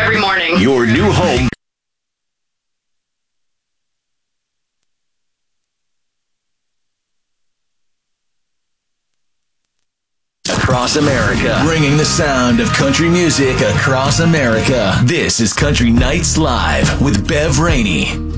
every morning. Your new home. Across America, bringing the sound of country music across America. This is Country Nights Live with Bev Rainey.